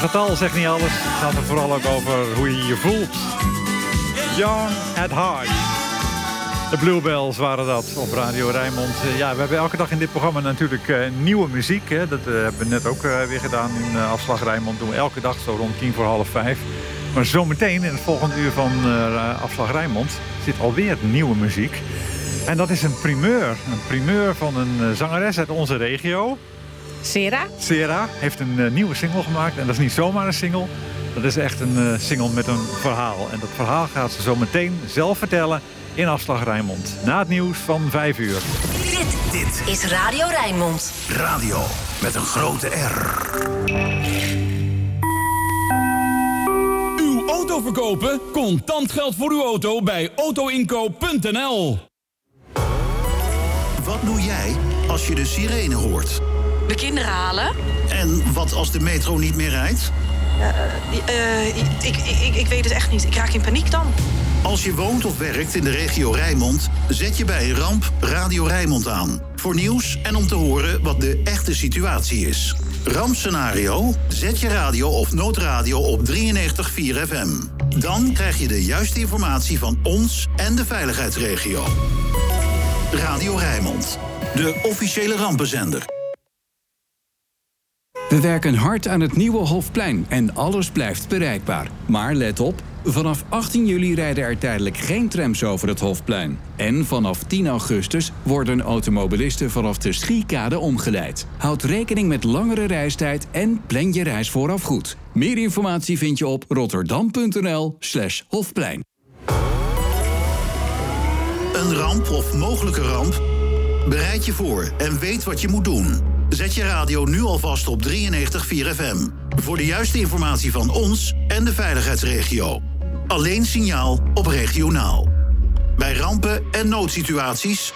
getal zegt niet alles. Het gaat er vooral ook over hoe je je voelt. Young at Heart. De Bluebells waren dat op Radio Rijnmond. Ja, we hebben elke dag in dit programma natuurlijk nieuwe muziek. Hè. Dat hebben we net ook weer gedaan in Afslag Rijnmond. Doen we elke dag zo rond 5:10. Maar zometeen in het volgende uur van Afslag Rijnmond zit alweer nieuwe muziek. En dat is een primeur. Een primeur van een zangeres uit onze regio. Sera heeft een nieuwe single gemaakt. En dat is niet zomaar een single. Dat is echt een single met een verhaal. En dat verhaal gaat ze zo meteen zelf vertellen in Afslag Rijnmond. Na het nieuws van 5 uur. Dit is Radio Rijnmond. Radio met een grote R. Uw auto verkopen? Contant geld voor uw auto bij autoinkoop.nl. Wat doe jij als je de sirene hoort? De kinderen halen. En wat als de metro niet meer rijdt? Ik weet het echt niet. Ik raak in paniek dan. Als je woont of werkt in de regio Rijnmond, zet je bij een ramp Radio Rijnmond aan. Voor nieuws en om te horen wat de echte situatie is. Rampscenario? Zet je radio of noodradio op 93.4 FM. Dan krijg je de juiste informatie van ons en de veiligheidsregio. Radio Rijnmond, de officiële rampenzender. We werken hard aan het nieuwe Hofplein en alles blijft bereikbaar. Maar let op, vanaf 18 juli rijden er tijdelijk geen trams over het Hofplein. En vanaf 10 augustus worden automobilisten vanaf de Schiekade omgeleid. Houd rekening met langere reistijd en plan je reis vooraf goed. Meer informatie vind je op rotterdam.nl/Hofplein. Een ramp of mogelijke ramp? Bereid je voor en weet wat je moet doen. Zet je radio nu alvast op 93.4 FM. Voor de juiste informatie van ons en de veiligheidsregio. Alleen signaal op regionaal. Bij rampen en noodsituaties.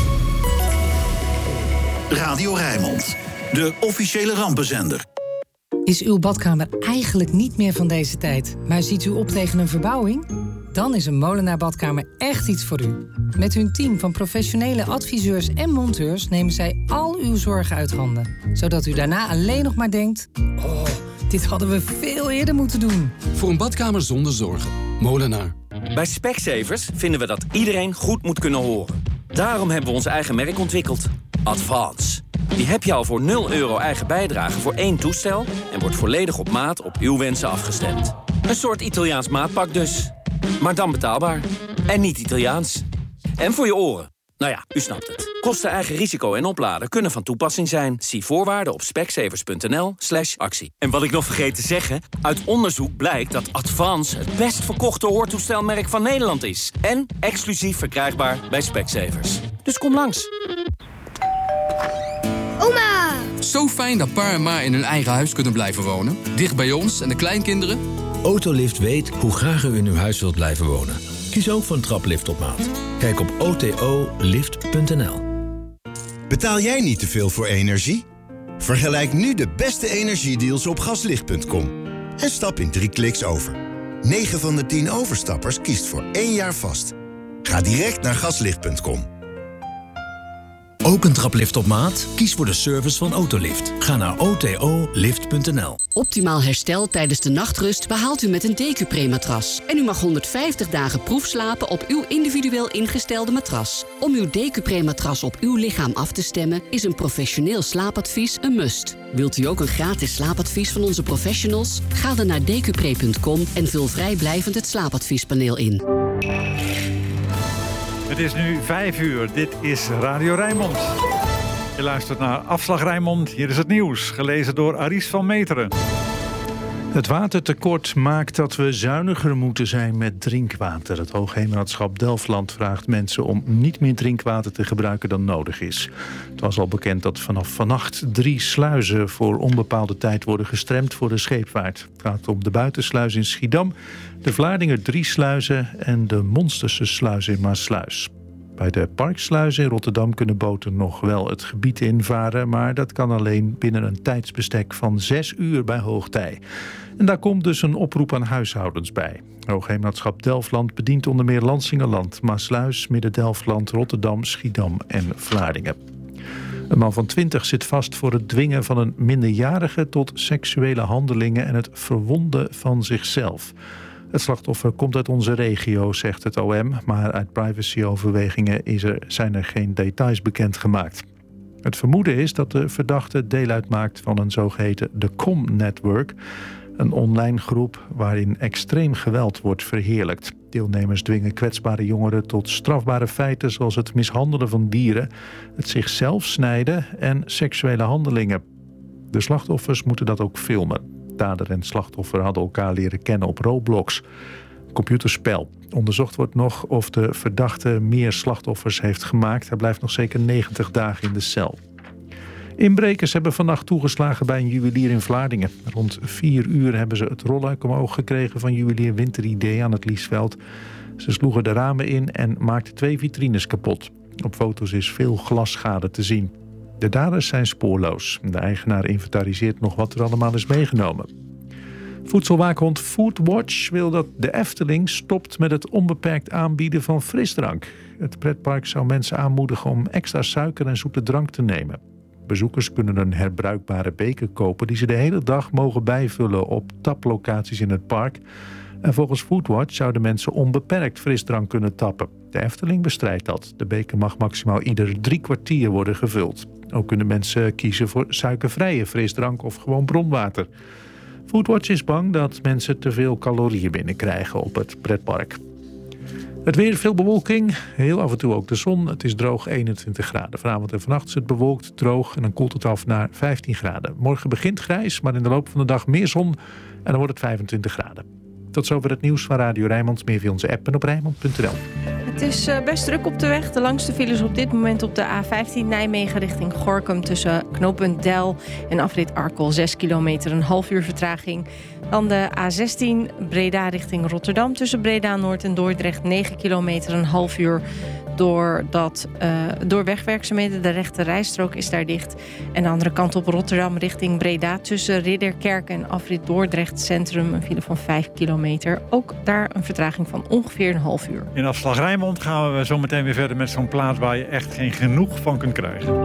Radio Rijnmond, de officiële rampenzender. Is uw badkamer eigenlijk niet meer van deze tijd, maar ziet u op tegen een verbouwing? Dan is een Molenaar Badkamer echt iets voor u. Met hun team van professionele adviseurs en monteurs nemen zij al uw zorgen uit handen. Zodat u daarna alleen nog maar denkt: oh, dit hadden we veel eerder moeten doen. Voor een badkamer zonder zorgen. Molenaar. Bij Specsavers vinden we dat iedereen goed moet kunnen horen. Daarom hebben we ons eigen merk ontwikkeld. Advance. Die heb je al voor €0 eigen bijdrage voor 1 toestel en wordt volledig op maat op uw wensen afgestemd. Een soort Italiaans maatpak dus. Maar dan betaalbaar. En niet Italiaans. En voor je oren. Nou ja, u snapt het. Kosten, eigen risico en opladen kunnen van toepassing zijn. Zie voorwaarden op specsavers.nl/actie. En wat ik nog vergeet te zeggen, uit onderzoek blijkt dat Advance het best verkochte hoortoestelmerk van Nederland is. En exclusief verkrijgbaar bij Specsavers. Dus kom langs. Oma! Zo fijn dat pa en ma in hun eigen huis kunnen blijven wonen. Dicht bij ons en de kleinkinderen. Autolift weet hoe graag u in uw huis wilt blijven wonen. Kies ook voor een traplift op maat. Kijk op otolift.nl. Betaal jij niet te veel voor energie? Vergelijk nu de beste energiedeals op gaslicht.com. En stap in 3 kliks over. 9 van de 10 overstappers kiest voor 1 jaar vast. Ga direct naar gaslicht.com. Ook een traplift op maat? Kies voor de service van Autolift. Ga naar otolift.nl. Optimaal herstel tijdens de nachtrust behaalt u met een Decupre-matras. En u mag 150 dagen proefslapen op uw individueel ingestelde matras. Om uw Decupre-matras op uw lichaam af te stemmen is een professioneel slaapadvies een must. Wilt u ook een gratis slaapadvies van onze professionals? Ga dan naar decupre.com en vul vrijblijvend het slaapadviespaneel in. Het is nu 5 uur. Dit is Radio Rijnmond. Je luistert naar Afslag Rijnmond. Hier is het nieuws, gelezen door Aries van Meteren. Het watertekort maakt dat we zuiniger moeten zijn met drinkwater. Het Hoogheemraadschap Delfland vraagt mensen om niet meer drinkwater te gebruiken dan nodig is. Het was al bekend dat vanaf vannacht 3 sluizen voor onbepaalde tijd worden gestremd voor de scheepvaart. Het gaat om de buitensluis in Schiedam, de Vlaardinger 3 sluizen en de Monsterse sluis in Maassluis. Bij de Parksluizen in Rotterdam kunnen boten nog wel het gebied invaren, maar dat kan alleen binnen een tijdsbestek van 6 uur bij hoogtij. En daar komt dus een oproep aan huishoudens bij. Hoogheemraadschap Delfland bedient onder meer Lansingerland, Maassluis, Midden-Delfland, Rotterdam, Schiedam en Vlaardingen. Een man van 20 zit vast voor het dwingen van een minderjarige tot seksuele handelingen en het verwonden van zichzelf. Het slachtoffer komt uit onze regio, zegt het OM, maar uit privacyoverwegingen zijn er geen details bekendgemaakt. Het vermoeden is dat de verdachte deel uitmaakt van een zogeheten The Com-network, een online groep waarin extreem geweld wordt verheerlijkt. Deelnemers dwingen kwetsbare jongeren tot strafbare feiten zoals het mishandelen van dieren, het zichzelf snijden en seksuele handelingen. De slachtoffers moeten dat ook filmen. Dader en slachtoffer hadden elkaar leren kennen op Roblox, computerspel. Onderzocht wordt nog of de verdachte meer slachtoffers heeft gemaakt. Hij blijft nog zeker 90 dagen in de cel. Inbrekers hebben vannacht toegeslagen bij een juwelier in Vlaardingen. Rond 4 uur hebben ze het rolluik omhoog gekregen van juwelier Winteridee aan het Liesveld. Ze sloegen de ramen in en maakten 2 vitrines kapot. Op foto's is veel glasschade te zien. De daders zijn spoorloos. De eigenaar inventariseert nog wat er allemaal is meegenomen. Voedselwaakhond Foodwatch wil dat de Efteling stopt met het onbeperkt aanbieden van frisdrank. Het pretpark zou mensen aanmoedigen om extra suiker en zoete drank te nemen. Bezoekers kunnen een herbruikbare beker kopen die ze de hele dag mogen bijvullen op taplocaties in het park. En volgens Foodwatch zouden mensen onbeperkt frisdrank kunnen tappen. De Efteling bestrijdt dat. De beker mag maximaal ieder 3 kwartier worden gevuld. Ook kunnen mensen kiezen voor suikervrije frisdrank of gewoon bronwater. Foodwatch is bang dat mensen te veel calorieën binnenkrijgen op het pretpark. Het weer, veel bewolking, heel af en toe ook de zon. Het is droog, 21 graden. Vanavond en vannacht is het bewolkt, droog en dan koelt het af naar 15 graden. Morgen begint grijs, maar in de loop van de dag meer zon en dan wordt het 25 graden. Tot zover het nieuws van Radio Rijnmond. Meer via onze app en op Rijnmond.nl. Het is best druk op de weg. De langste files op dit moment op de A15 Nijmegen richting Gorinchem tussen knooppunt Del en afrit Arkel. 6 kilometer, een half uur vertraging. Dan de A16 Breda richting Rotterdam tussen Breda Noord en Dordrecht. 9 kilometer, een half uur. Door wegwerkzaamheden. De rechte rijstrook is daar dicht. En de andere kant op Rotterdam richting Breda tussen Ridderkerk en afrit Dordrecht Centrum. Een file van 5 kilometer. Ook daar een vertraging van ongeveer een half uur. In Afslag Rijnmond gaan we zo meteen weer verder met zo'n plaat waar je echt geen genoeg van kunt krijgen.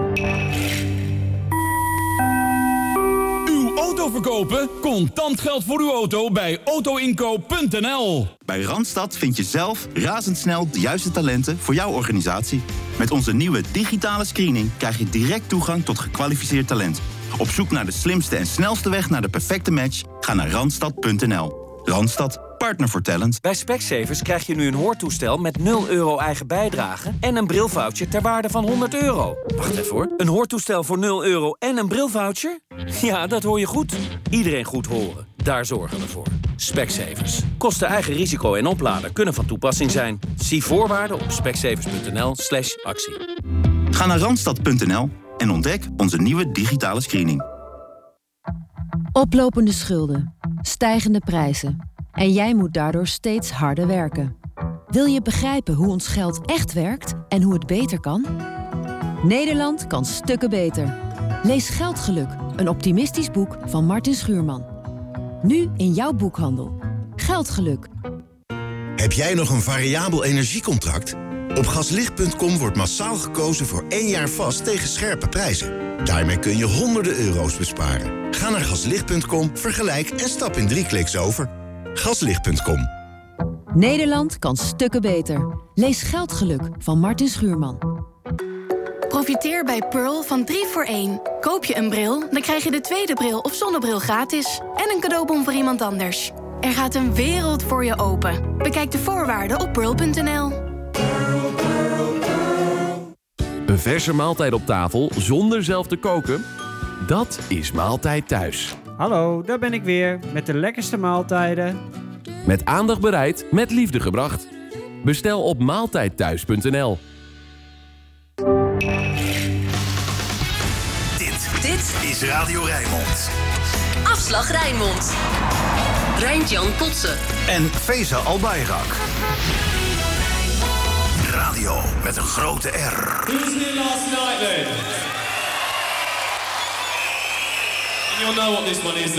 Auto verkopen? Contant geld voor uw auto bij autoinkoop.nl. Bij Randstad vind je zelf razendsnel de juiste talenten voor jouw organisatie. Met onze nieuwe digitale screening krijg je direct toegang tot gekwalificeerd talent. Op zoek naar de slimste en snelste weg naar de perfecte match? Ga naar Randstad.nl. Randstad, partner voor talent. Bij Specsavers krijg je nu een hoortoestel met 0 euro eigen bijdrage en een brilvoucher ter waarde van €100. Wacht even hoor, een hoortoestel voor 0 euro en een brilvoucher? Ja, dat hoor je goed. Iedereen goed horen, daar zorgen we voor. Specsavers. Kosten eigen risico en oplader kunnen van toepassing zijn. Zie voorwaarden op specsavers.nl/actie. Ga naar Randstad.nl en ontdek onze nieuwe digitale screening. Oplopende schulden, stijgende prijzen. En jij moet daardoor steeds harder werken. Wil je begrijpen hoe ons geld echt werkt en hoe het beter kan? Nederland kan stukken beter. Lees Geldgeluk, een optimistisch boek van Martin Schuurman. Nu in jouw boekhandel. Geldgeluk. Heb jij nog een variabel energiecontract? Op gaslicht.com wordt massaal gekozen voor 1 jaar vast tegen scherpe prijzen. Daarmee kun je honderden euro's besparen. Ga naar gaslicht.com, vergelijk en stap in 3 kliks over. Gaslicht.com. Nederland kan stukken beter. Lees Geldgeluk van Martin Schuurman. Profiteer bij Pearl van 3 voor 1. Koop je een bril, dan krijg je de tweede bril of zonnebril gratis. En een cadeaubon voor iemand anders. Er gaat een wereld voor je open. Bekijk de voorwaarden op pearl.nl. Een verse maaltijd op tafel zonder zelf te koken? Dat is Maaltijd Thuis. Hallo, daar ben ik weer met de lekkerste maaltijden. Met aandacht bereid, met liefde gebracht. Bestel op maaltijdthuis.nl. Dit is Radio Rijnmond. Afslag Rijnmond. Rijntjan Kotze. En Feza Albayrak. Radio met een grote R. Who's here last night then? And you'll know what this one is.